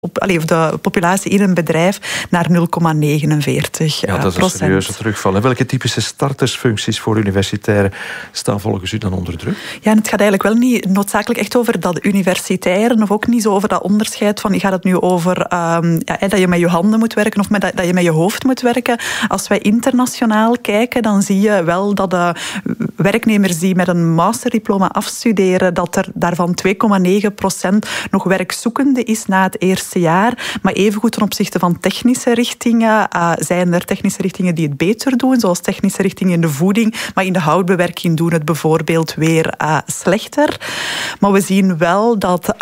of de populatie in een bedrijf naar 0,49%. Ja, dat is een serieuze terugval. En welke typische startersfuncties voor universitairen staan volgens u dan onder druk? Ja, en het gaat eigenlijk wel niet noodzakelijk echt over dat universitairen, of ook niet zo over dat onderscheid van, gaat het nu over dat je met je handen moet werken of dat je met je hoofd moet werken. Als wij internationaal kijken, dan zie je wel dat de werknemers die met een masterdiploma afstuderen, dat er daarvan 2,9% nog werkzoekende is na het eerste jaar. Maar evengoed ten opzichte van technische richtingen zijn er technische richtingen die het beter doen, zoals technische richtingen in de voeding, maar in de houtbewerking doen het bijvoorbeeld weer slechter. Maar we zien wel dat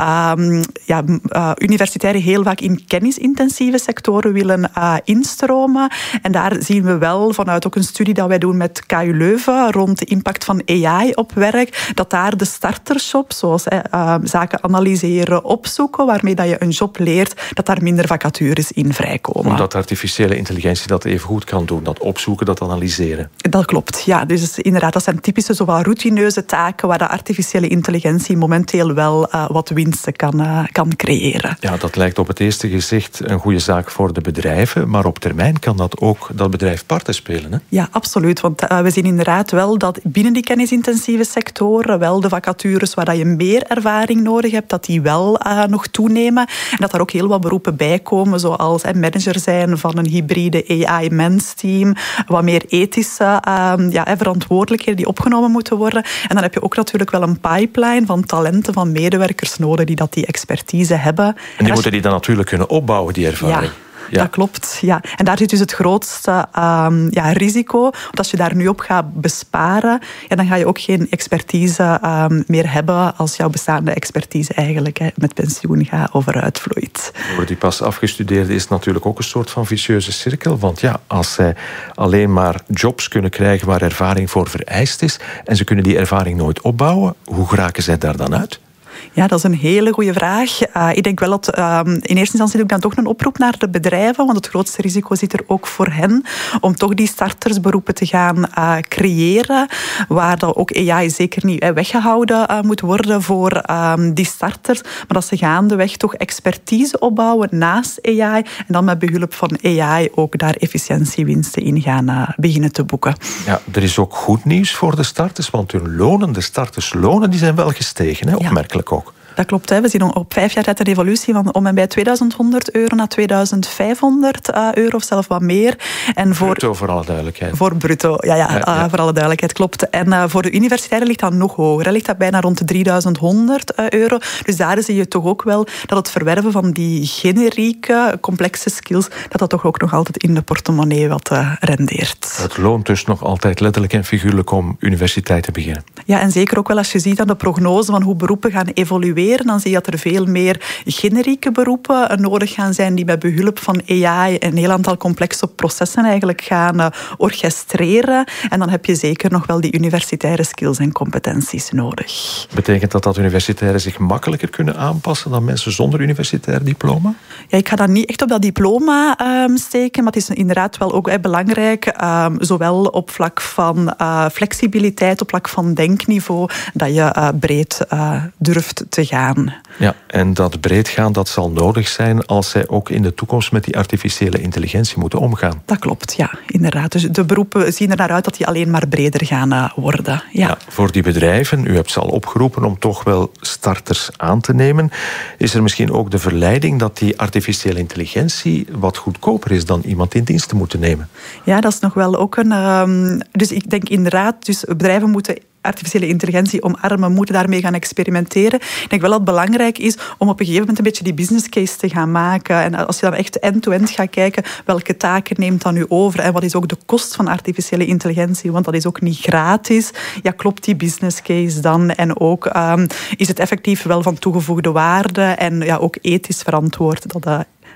universitairen heel vaak in kennisintensieve sectoren willen instromen. En daar zien we wel vanuit ook een studie dat wij doen met KU Leuven rond de impact van AI op werk, dat daar de startershop, zoals zaken analyseren, opzoeken, waarmee dat je een job leert, dat daar minder vacatures in vrijkomen. Omdat artificiële intelligentie dat even goed kan doen, dat opzoeken, dat analyseren. Dat klopt, ja. Dus inderdaad, dat zijn typische zowel routineuze taken waar de artificiële intelligentie momenteel wel wat winsten kan creëren. Ja, dat lijkt op het eerste gezicht een goede zaak voor de bedrijven, maar op termijn kan dat ook dat bedrijf parten spelen, hè? Ja, absoluut. Want we zien inderdaad wel dat binnen die kennisintensieve sectoren wel de vacatures waar je meer ervaring nodig hebt, dat die wel nog toenemen. En dat daar ook heel wat beroepen bij komen, zoals manager zijn van een hybride AI-mensteam, wat meer ethische verantwoordelijkheden die opgenomen moeten worden. En dan heb je ook natuurlijk wel een pipeline van talenten, van medewerkers nodig die expertise hebben. En die moeten die dan natuurlijk kunnen opbouwen, die ervaring. Ja. Dat klopt, ja. En daar zit dus het grootste risico. Want als je daar nu op gaat besparen, dan ga je ook geen expertise meer hebben als jouw bestaande expertise eigenlijk met pensioen gaat of eruit vloeit. Voor die pas afgestudeerden is het natuurlijk ook een soort van vicieuze cirkel. Want ja, als zij alleen maar jobs kunnen krijgen waar ervaring voor vereist is en ze kunnen die ervaring nooit opbouwen, hoe geraken zij daar dan uit? Ja, dat is een hele goede vraag. Ik denk wel dat in eerste instantie doe ik dan toch een oproep naar de bedrijven, want het grootste risico zit er ook voor hen om toch die startersberoepen te gaan creëren, waar dat ook AI zeker niet weggehouden moet worden voor die starters, maar dat ze gaandeweg toch expertise opbouwen naast AI en dan met behulp van AI ook daar efficiëntiewinsten in gaan beginnen te boeken. Ja, er is ook goed nieuws voor de starters, want hun lonen, de starterslonen, die zijn wel gestegen, hè? Opmerkelijk ook. Dat klopt. Hè. We zien op 5 jaar tijd een evolutie van om en bij €2100 naar €2500 of zelfs wat meer. En bruto, voor alle duidelijkheid. Voor bruto, voor alle duidelijkheid, klopt. En voor de universitairen ligt dat nog hoger. Hè. Ligt dat bijna rond de €3100. Dus daar zie je toch ook wel dat het verwerven van die generieke, complexe skills, dat toch ook nog altijd in de portemonnee wat rendeert. Het loont dus nog altijd letterlijk en figuurlijk om universiteit te beginnen. Ja, en zeker ook wel als je ziet aan de prognose van hoe beroepen gaan evolueren, dan zie je dat er veel meer generieke beroepen nodig gaan zijn die met behulp van AI een heel aantal complexe processen eigenlijk gaan orchestreren. En dan heb je zeker nog wel die universitaire skills en competenties nodig. Betekent dat universitairen zich makkelijker kunnen aanpassen dan mensen zonder universitair diploma? Ja, ik ga dat niet echt op dat diploma steken, maar het is inderdaad wel ook belangrijk, zowel op vlak van flexibiliteit, op vlak van denkniveau, dat je breed durft te gaan. Ja, en dat breed gaan, dat zal nodig zijn als zij ook in de toekomst met die artificiële intelligentie moeten omgaan. Dat klopt, ja, inderdaad. Dus de beroepen zien er naar uit dat die alleen maar breder gaan worden. Ja, voor die bedrijven, u hebt ze al opgeroepen om toch wel starters aan te nemen, is er misschien ook de verleiding dat die artificiële intelligentie wat goedkoper is dan iemand in dienst te moeten nemen? Ja, dat is nog wel ook een... Dus ik denk inderdaad, dus bedrijven moeten artificiële intelligentie omarmen, moeten daarmee gaan experimenteren. Ik denk wel dat het belangrijk is om op een gegeven moment een beetje die business case te gaan maken. En als je dan echt end-to-end gaat kijken, welke taken neemt dan nu over en wat is ook de kost van artificiële intelligentie, want dat is ook niet gratis. Ja, klopt die business case dan? En ook is het effectief wel van toegevoegde waarde en ook ethisch verantwoord dat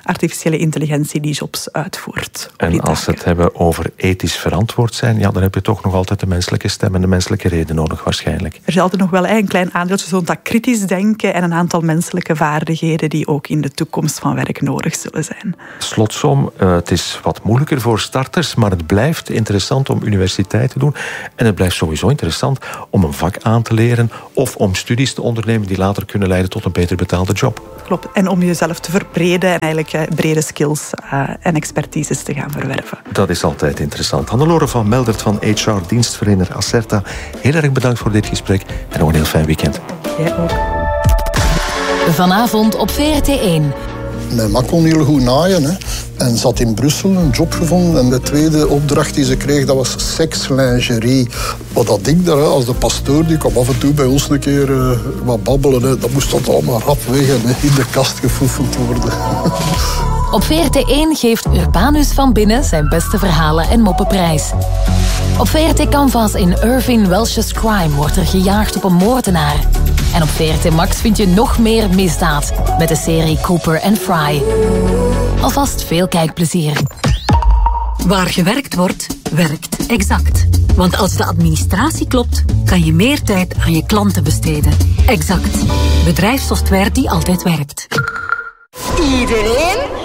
artificiële intelligentie die jobs uitvoert. En als we het hebben over ethisch verantwoord zijn, dan heb je toch nog altijd de menselijke stem en de menselijke reden nodig waarschijnlijk. Er is altijd nog wel een klein aandeeltje, zo'n dat kritisch denken en een aantal menselijke vaardigheden die ook in de toekomst van werk nodig zullen zijn. Slotsom, het is wat moeilijker voor starters, maar het blijft interessant om universiteit te doen. En het blijft sowieso interessant om een vak aan te leren of om studies te ondernemen die later kunnen leiden tot een beter betaalde job. Klopt. En om jezelf te verbreden en eigenlijk brede skills en expertises te gaan verwerven. Dat is altijd interessant. Hannelore van Meldert van HR-dienstverlener Acerta, heel erg bedankt voor dit gesprek en nog een heel fijn weekend. Jij ook. Vanavond op VRT1. Mijn ma kon heel goed naaien. Hè. En zat in Brussel een job gevonden. En de tweede opdracht die ze kreeg, dat was sekslingerie. Wat dat ding daar, als de pastoor, die kwam af en toe bij ons een keer wat babbelen. Hè. Dat moest dat allemaal rap weg en in de kast gefoefeld worden. Op VRT1 geeft Urbanus van Binnen zijn beste verhalen en moppenprijs. Op VRT Canvas in Irving Welsh's Crime wordt er gejaagd op een moordenaar. En op VRT Max vind je nog meer misdaad met de serie Cooper and Fry. Alvast veel kijkplezier. Waar gewerkt wordt, werkt Exact. Want als de administratie klopt, kan je meer tijd aan je klanten besteden. Exact. Bedrijfssoftware die altijd werkt. Iedereen